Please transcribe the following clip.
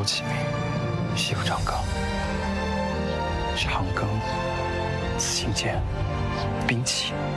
其名，西府长庚。长庚、紫金剑、兵器。